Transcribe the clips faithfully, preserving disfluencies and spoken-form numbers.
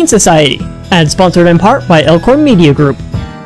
Humane Society, and sponsored in part by Elkhorn Media Group.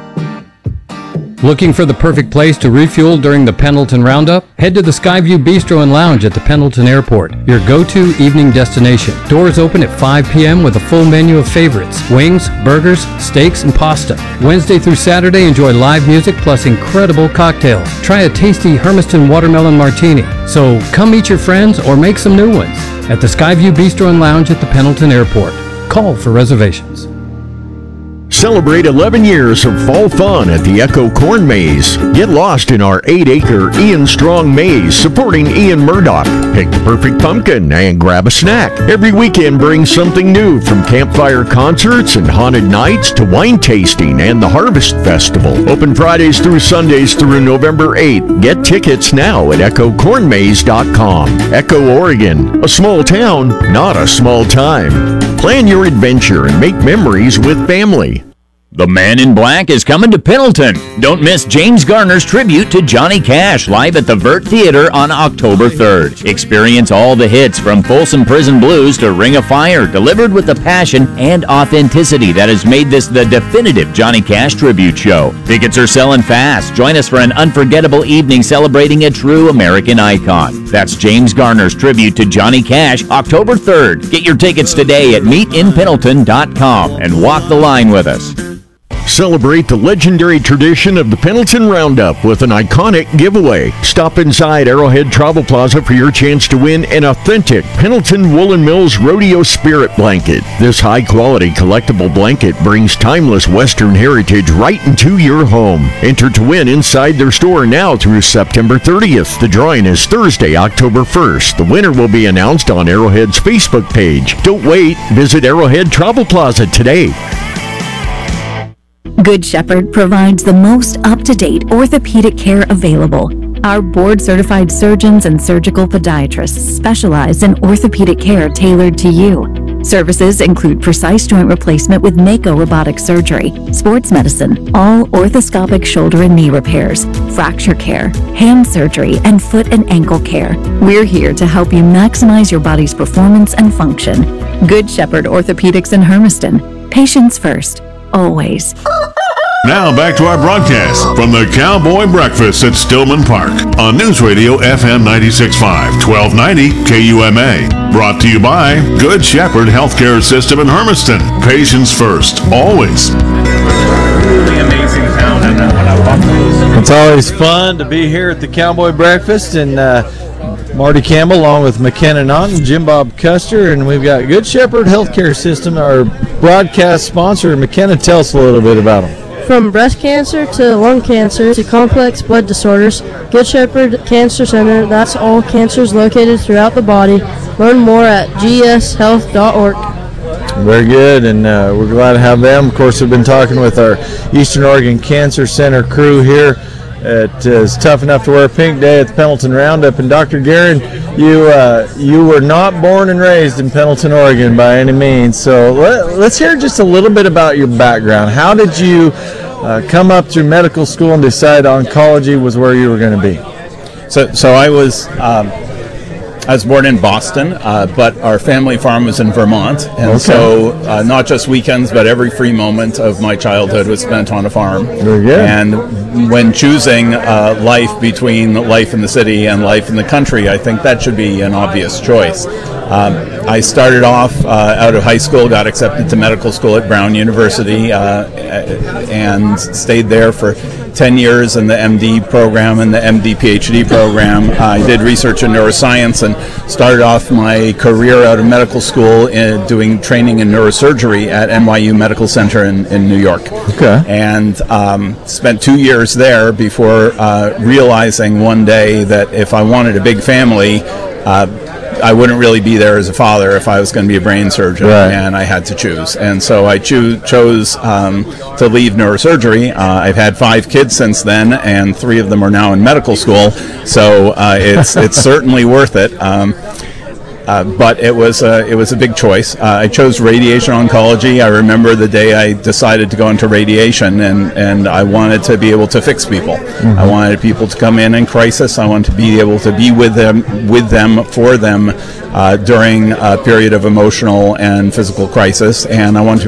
Looking for the perfect place to refuel during the Pendleton Roundup? Head to the Skyview Bistro and Lounge at the Pendleton Airport, your go-to evening destination. Doors open at five p.m. with a full menu of favorites: wings, burgers, steaks, and pasta. Wednesday through Saturday, enjoy live music plus incredible cocktails. Try a tasty Hermiston Watermelon Martini. So come meet your friends or make some new ones at the Skyview Bistro and Lounge at the Pendleton Airport. Call for reservations. Celebrate eleven years of fall fun at the Echo Corn Maze. Get lost in our eight acre Ian Strong Maze supporting Ian Murdoch. Pick the perfect pumpkin and grab a snack. Every weekend brings something new, from campfire concerts and haunted nights to wine tasting and the Harvest Festival. Open Fridays through Sundays through November eighth. Get tickets now at echo corn maze dot com. Echo, Oregon. A small town, not a small time. Plan your adventure and make memories with family. The Man in Black is coming to Pendleton. Don't miss James Garner's tribute to Johnny Cash live at the Vert Theater on October third. Experience all the hits from Folsom Prison Blues to Ring of Fire, delivered with the passion and authenticity that has made this the definitive Johnny Cash tribute show. Tickets are selling fast. Join us for an unforgettable evening celebrating a true American icon. That's James Garner's tribute to Johnny Cash, October third. Get your tickets today at meet in pendleton dot com and walk the line with us. Celebrate the legendary tradition of the Pendleton Roundup with an iconic giveaway. Stop inside Arrowhead Travel Plaza for your chance to win an authentic Pendleton Woolen Mills Rodeo Spirit Blanket. This high-quality collectible blanket brings timeless Western heritage right into your home. Enter to win inside their store now through September thirtieth. The drawing is Thursday, October first. The winner will be announced on Arrowhead's Facebook page. Don't wait. Visit Arrowhead Travel Plaza today. Good Shepherd provides the most up-to-date orthopedic care available. Our board-certified surgeons and surgical podiatrists specialize in orthopedic care tailored to you. Services include precise joint replacement with Mako robotic surgery, sports medicine, all orthoscopic shoulder and knee repairs, fracture care, hand surgery, and foot and ankle care. We're here to help you maximize your body's performance and function. Good Shepherd Orthopedics in Hermiston. Patients first. Always. Now back to our broadcast from the Cowboy Breakfast at Stillman Park on News Radio F M ninety-six point five, twelve ninety K U M A. Brought to you by Good Shepherd Healthcare System in Hermiston. Patients first, always. Really amazing town, and uh, when I walk those. It's always fun to be here at the Cowboy Breakfast, and uh, Marty Campbell along with McKenna Naughton, Jim Bob Custer, and we've got Good Shepherd Healthcare System, our broadcast sponsor. McKenna, tell us a little bit about them. From breast cancer to lung cancer to complex blood disorders, Good Shepherd Cancer Center, that's all cancers located throughout the body. Learn more at g s health dot org. Very good, and uh, we're glad to have them. Of course, we've been talking with our Eastern Oregon Cancer Center crew here. It is tough enough to wear a pink day at the Pendleton Roundup. And Doctor Guerin, you uh, you were not born and raised in Pendleton, Oregon by any means. So let, let's hear just a little bit about your background. How did you uh, come up through medical school and decide oncology was where you were going to be? So, so I was um, I was born in Boston, uh, but our family farm was in Vermont, and Okay. so uh, not just weekends, but every free moment of my childhood was spent on a farm. Very good. And when choosing uh, life between life in the city and life in the country, I think that should be an obvious choice. Um, I started off uh, out of high school, got accepted to medical school at Brown University, uh, and stayed there for ten years in the M D program and the M D PhD program. Uh, I did research in neuroscience and started off my career out of medical school in doing training in neurosurgery at N Y U Medical Center in, in New York. Okay. And um, spent two years there before uh, realizing one day that if I wanted a big family, uh, I wouldn't really be there as a father if I was going to be a brain surgeon, right. And I had to choose. And so I choo- chose um, to leave neurosurgery. Uh, I've had five kids since then, and three of them are now in medical school, so uh, it's it's certainly worth it. Um, Uh, but it was a, it was a big choice. Uh, I chose radiation oncology. I remember the day I decided to go into radiation, and, and I wanted to be able to fix people. Mm-hmm. I wanted people to come in in crisis. I wanted to be able to be with them, with them, for them uh, during a period of emotional and physical crisis, and I wanted to